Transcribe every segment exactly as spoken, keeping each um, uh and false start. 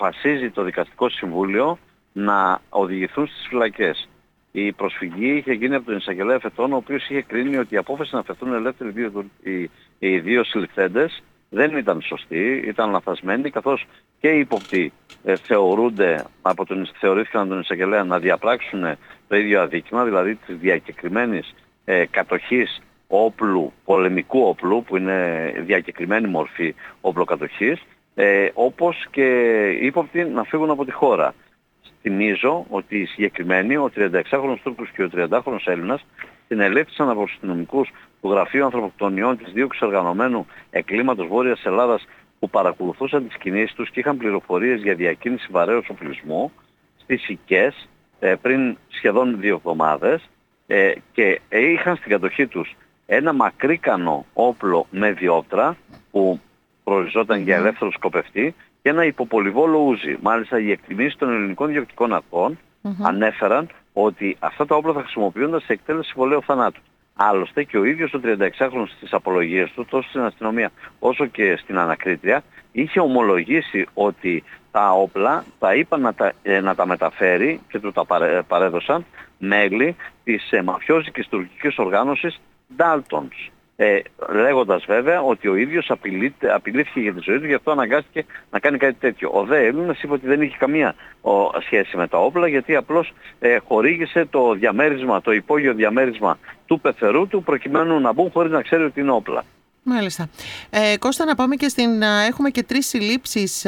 αποφασίζει το Δικαστικό Συμβούλιο να οδηγηθούν στις φυλακές. Η προσφυγή είχε γίνει από τον εισαγγελέα Εφετών, ο οποίος είχε κρίνει ότι η απόφαση να αφαιθούν ελεύθεροι δύο, οι, οι δύο συλληφθέντες δεν ήταν σωστή, ήταν λαθασμένη, καθώς και οι ύποπτοι ε, θεωρούνται, από τον, θεωρήθηκαν από τον εισαγγελέα να διαπράξουν το ίδιο αδίκημα, δηλαδή της διακεκριμένης ε, κατοχής όπλου, πολεμικού όπλου, που είναι διακεκριμένη μορφή όπλοκατοχής, ε, όπως και οι ύποπτοι να φύγουν από τη χώρα. Θυμίζω ότι οι συγκεκριμένοι, ο τριανταεξάχρονος Τούρκος και ο τριαντάχρονος Έλληνας, συνελήφθησαν από τους αστυνομικούς του Γραφείου Ανθρωποκτονιών της Δίωξης Οργανωμένου Εγκλήματος Βόρειας Ελλάδας, που παρακολουθούσαν τις κινήσεις τους και είχαν πληροφορίες για διακίνηση βαρέως οπλισμού στις Σικές ε, πριν σχεδόν δύο εβδομάδες ε, και είχαν στην κατοχή τους ένα μακρύκανο όπλο με διόπτρα που προοριζόταν για ελεύθερο σκοπευτή και ένα υποπολιβόλο ούζι. Μάλιστα, οι εκτιμήσεις των ελληνικών διοκτικών αρχών mm-hmm. ανέφεραν ότι αυτά τα όπλα θα χρησιμοποιούνται σε εκτέλεση συμβολαίου θανάτου. Άλλωστε και ο ίδιος ο τριανταεξάχρονος στις απολογίες του, τόσο στην αστυνομία όσο και στην ανακρίτρια, είχε ομολογήσει ότι τα όπλα τα είπαν να τα, ε, να τα μεταφέρει και του τα παρέδωσαν μέλη της ε, μαφιόζικης τουρκικής οργάνωσης Daltons. Ε, λέγοντας βέβαια ότι ο ίδιος απειλεί, απειλήθηκε για τη ζωή του, γι' αυτό αναγκάστηκε να κάνει κάτι τέτοιο. Ο δε Έλληνας είπε ότι δεν είχε καμία ο, σχέση με τα όπλα, γιατί απλώς ε, χορήγησε το διαμέρισμα, το υπόγειο διαμέρισμα του πεθερού του, προκειμένου να μπουν χωρίς να ξέρει ότι είναι όπλα. Μάλιστα. Ε, Κώστα, να πάμε και στην... Έχουμε και τρεις συλλήψεις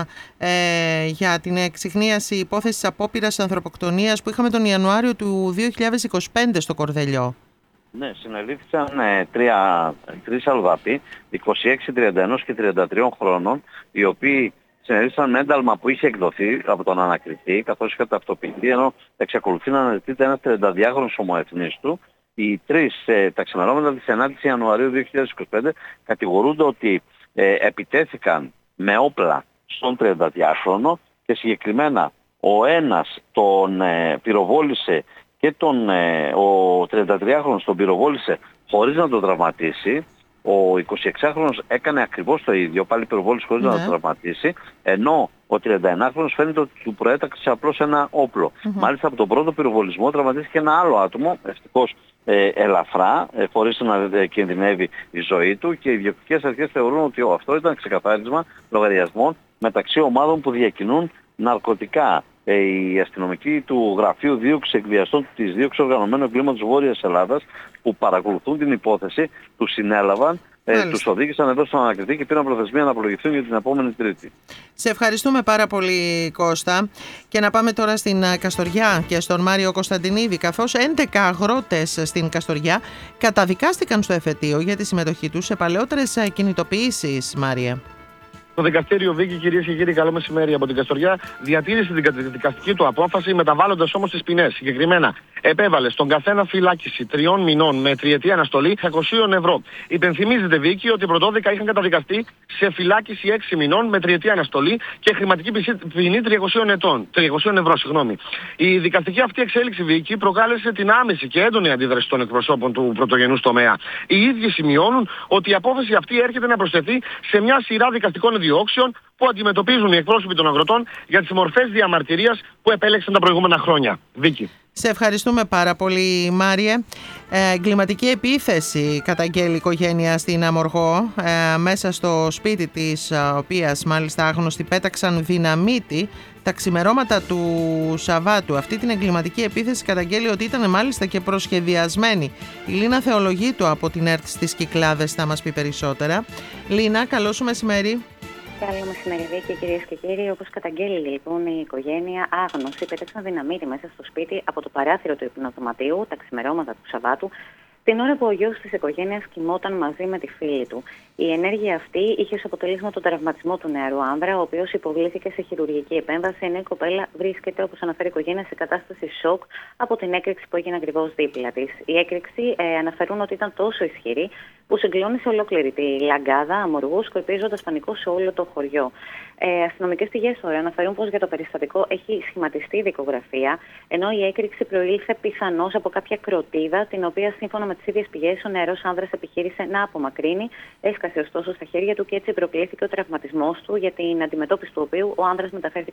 ε, για την εξιχνίαση υπόθεσης απόπειρας ανθρωποκτονίας που είχαμε τον Ιανουάριο του δύο χιλιάδες είκοσι πέντε στο Κορδελιό. Ναι, συνελήφθησαν ε, τρία, τρεις Αλβαποί, είκοσι έξι, τριάντα ένα και τριάντα τρία χρόνων, οι οποίοι συνελήφθησαν με ένταλμα που είχε εκδοθεί από τον ανακριτή, καθώς είχε ταυτοποιηθεί, ενώ εξακολουθεί να αναζητείται ένας τριανταδυάχρονος ομοεθνής του. Οι τρεις ε, τα ξημερώματα της ενάτης Ιανουαρίου δύο χιλιάδες είκοσι πέντε κατηγορούνται ότι ε, επιτέθηκαν με όπλα στον τριανταδυάχρονο και συγκεκριμένα ο ένας τον ε, πυροβόλησε και τον, ε, ο τριαντατριάχρονος τον πυροβόλησε χωρίς να τον τραυματίσει. Ο εικοσιεξάχρονος έκανε ακριβώς το ίδιο, πάλι πυροβόλησε χωρίς ναι. να τον τραυματίσει, ενώ ο τριανταενάχρονος φαίνεται ότι του προέταξε απλώς ένα όπλο. Mm-hmm. Μάλιστα από τον πρώτο πυροβολισμό τραυματίστηκε ένα άλλο άτομο, ευτυχώς ε, ελαφρά, ε, χωρίς να ε, κινδυνεύει η ζωή του, και οι διοικητικές αρχές θεωρούν ότι ο, αυτό ήταν ξεκαθάρισμα λογαριασμών μεταξύ ομάδων που διακινούν ναρκωτικά. Οι αστυνομικοί του Γραφείου Δίωξης Εκβιαστών της Δίωξης Οργανωμένου Εγκλήματος Βόρειας Ελλάδας, που παρακολουθούν την υπόθεση, τους συνέλαβαν, ε, τους οδήγησαν εδώ στον ανακριτή και πήραν προθεσμία να απολογηθούν για την επόμενη Τρίτη. Σε ευχαριστούμε πάρα πολύ, Κώστα. Και να πάμε τώρα στην Καστοριά και στον Μάριο Κωνσταντινίδη, καθώς έντεκα αγρότες στην Καστοριά καταδικάστηκαν στο εφετείο για τη συμμετοχή τους σε παλαιότερες κινητοποιήσεις, Μάρια. Το δικαστήριο Βίκη, κυρίες και κύριοι, καλό μεσημέρι από την Καστοριά, διατήρησε την δικαστική του απόφαση, μεταβάλλοντας όμως τις ποινές. Συγκεκριμένα, επέβαλε στον καθένα φυλάκιση τριών μηνών με τριετή αναστολή εξακόσια ευρώ. Υπενθυμίζεται, Βίκη, ότι οι πρωτόδεκα είχαν καταδικαστεί σε φυλάκιση έξι μηνών με τριετή αναστολή και χρηματική ποινή τριακόσια ευρώ. Συγγνώμη. Η δικαστική αυτή εξέλιξη, Βίκη, προκάλεσε την άμεση και έντονη αντίδραση των εκπροσώπων του πρωτογενούς τομέα. Οι ίδιοι σημειώνουν ότι η απόφαση αυτή έρχεται να προσθεθεί σε μια σειρά δικαστικών διώξεων που αντιμετωπίζουν οι εκπρόσωποι των αγροτών για τις μορφές διαμαρτυρίας που επέλεξαν τα προηγούμενα χρόνια. Βίκη. Σε ευχαριστούμε πάρα πολύ, Μάριε. Ε, εγκληματική επίθεση καταγγέλει η οικογένεια στην Αμοργό, ε, μέσα στο σπίτι της, οποίας μάλιστα άγνωστοι πέταξαν δυναμίτη τα ξημερώματα του Σαββάτου. Αυτή την εγκληματική επίθεση καταγγέλει ότι ήταν μάλιστα και προσχεδιασμένη. Η Λίνα Θεολογίτου από την ΕΡΤ στις Κυκλάδες θα μας πει περισσότερα. Λίνα, καλό σου μεσημέρι. Καλό μεσημέρι, και κυρίες και κύριοι. Όπως καταγγέλει λοιπόν η οικογένεια, άγνωστοι πέταξαν δυναμίτη μέσα στο σπίτι από το παράθυρο του υπνοδωματίου τα ξημερώματα του Σαββάτου, την ώρα που ο γιος της οικογένειας κοιμόταν μαζί με τη φίλη του. Η ενέργεια αυτή είχε ως αποτέλεσμα τον τραυματισμό του νεαρού άνδρα, ο οποίος υποβλήθηκε σε χειρουργική επέμβαση, ενώ η κοπέλα βρίσκεται, όπως αναφέρει η οικογένεια, σε κατάσταση σοκ από την έκρηξη που έγινε ακριβώς δίπλα της. Η έκρηξη ε, αναφέρουν ότι ήταν τόσο ισχυρή που συγκλώνησε ολόκληρη τη λαγκάδα Αμοργού, σκορπίζοντας πανικό σε όλο το χωριό. Ε, αστυνομικές πηγές τώρα αναφέρουν πως για το περιστατικό έχει σχηματιστεί δικογραφία, ενώ η έκρηξη προήλθε πιθανώς από κάποια κροτίδα, την οποία σύμφωνα με τις ίδιες πηγές ο νεαρός άνδρας επιχείρησε να απομακρύνει. Έσκασε ωστόσο στα χέρια του και έτσι προκλήθηκε ο τραυματισμός του, για την αντιμετώπιση του οποίου ο άνδρας μεταφέρθηκε